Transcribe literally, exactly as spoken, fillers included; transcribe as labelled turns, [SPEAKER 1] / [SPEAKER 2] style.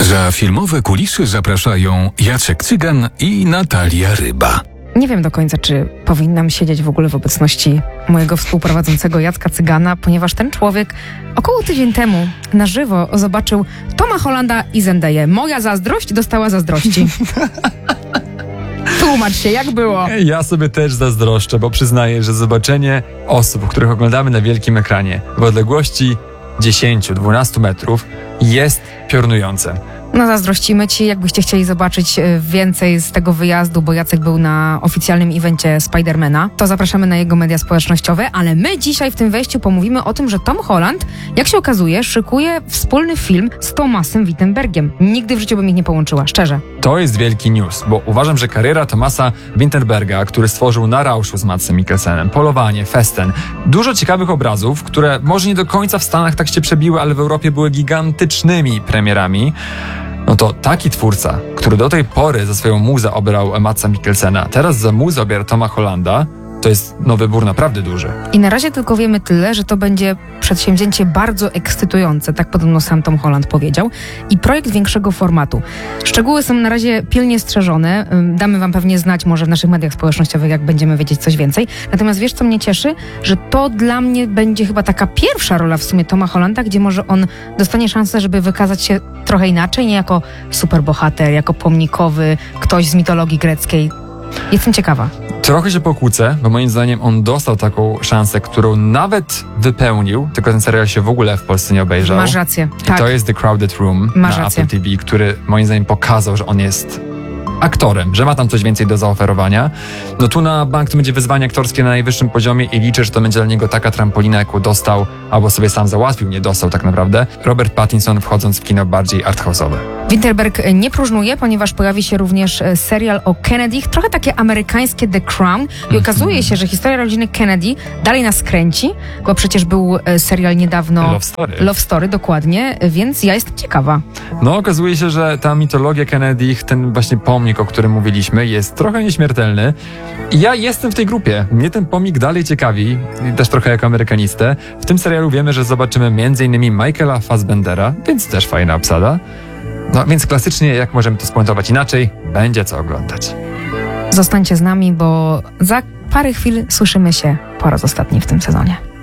[SPEAKER 1] Za filmowe kulisy zapraszają Jacek Cygan i Natalia Ryba.
[SPEAKER 2] Nie wiem do końca, czy powinnam siedzieć w ogóle w obecności mojego współprowadzącego Jacka Cygana, ponieważ ten człowiek około tydzień temu na żywo zobaczył Toma Hollanda i Zendayę. Moja zazdrość dostała zazdrości. Tłumacz się, jak było?
[SPEAKER 3] Ja sobie też zazdroszczę, bo przyznaję, że zobaczenie osób, których oglądamy na wielkim ekranie w odległości dziesięć do dwunastu metrów jest piorunujące.
[SPEAKER 2] No zazdrościmy ci, jakbyście chcieli zobaczyć więcej z tego wyjazdu, bo Jacek był na oficjalnym evencie Spidermana, to zapraszamy na jego media społecznościowe, ale my dzisiaj w tym wejściu pomówimy o tym, że Tom Holland, jak się okazuje, szykuje wspólny film z Thomasem Vinterbergiem. Nigdy w życiu bym ich nie połączyła, szczerze.
[SPEAKER 3] To jest wielki news, bo uważam, że kariera Thomasa Vinterberga, który stworzył Na rauszu z Madsem Mikkelsenem, Polowanie, Festen, dużo ciekawych obrazów, które może nie do końca w Stanach tak się przebiły, ale w Europie były gigantycznymi premierami. No to taki twórca, który do tej pory za swoją muzę obrał Madsa Mikkelsena, teraz za muzę obiera Toma Hollanda, to jest no wybór naprawdę duży.
[SPEAKER 2] I na razie tylko wiemy tyle, że to będzie przedsięwzięcie bardzo ekscytujące, tak podobno sam Tom Holland powiedział, i projekt większego formatu. Szczegóły są na razie pilnie strzeżone, damy wam pewnie znać może w naszych mediach społecznościowych, jak będziemy wiedzieć coś więcej. Natomiast wiesz, co mnie cieszy? Że to dla mnie będzie chyba taka pierwsza rola w sumie Toma Hollanda, gdzie może on dostanie szansę, żeby wykazać się trochę inaczej, nie jako superbohater, jako pomnikowy, ktoś z mitologii greckiej. Jestem ciekawa.
[SPEAKER 3] Trochę się pokłócę, bo moim zdaniem on dostał taką szansę, którą nawet wypełnił, tylko ten serial się w ogóle w Polsce nie obejrzał.
[SPEAKER 2] Masz rację.
[SPEAKER 3] I
[SPEAKER 2] tak.
[SPEAKER 3] to jest The Crowded Room
[SPEAKER 2] Masz
[SPEAKER 3] na
[SPEAKER 2] rację.
[SPEAKER 3] Apple T V, który moim zdaniem pokazał, że on jest aktorem, że ma tam coś więcej do zaoferowania. No tu na bank to będzie wyzwanie aktorskie na najwyższym poziomie i liczę, że to będzie dla niego taka trampolina, jaką dostał, albo sobie sam załatwił, nie dostał tak naprawdę, Robert Pattinson, wchodząc w kino bardziej arthouse'owe.
[SPEAKER 2] Vinterberg nie próżnuje, ponieważ pojawi się również serial o Kennedych, trochę takie amerykańskie The Crown, i okazuje się, że historia rodziny Kennedy dalej nas kręci, bo przecież był serial niedawno
[SPEAKER 3] Love Story.
[SPEAKER 2] Love Story, dokładnie, więc ja jestem ciekawa.
[SPEAKER 3] No okazuje się, że ta mitologia Kennedych, ten właśnie pomnik, o którym mówiliśmy, jest trochę nieśmiertelny. I ja jestem w tej grupie. Mnie ten pomnik dalej ciekawi, też trochę jako amerykanistę. W tym serialu wiemy, że zobaczymy między innymi Michaela Fassbendera, więc też fajna obsada. No więc klasycznie, jak możemy to spuentować inaczej, będzie co oglądać.
[SPEAKER 2] Zostańcie z nami, bo za parę chwil słyszymy się po raz ostatni w tym sezonie.